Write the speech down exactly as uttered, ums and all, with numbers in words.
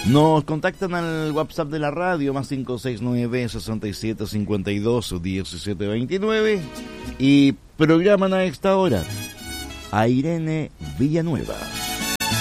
Nos contactan al WhatsApp de la radio, más cinco seis nueve, seis siete cinco dos, uno siete dos nueve, y programan a esta hora a Irene Villanueva.